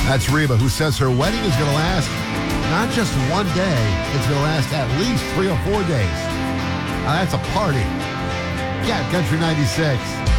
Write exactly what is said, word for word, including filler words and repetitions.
That's Reba, who says her wedding is going to last not just one day, it's going to last at least three or four days. Now, that's a party. Yeah, Country ninety-six.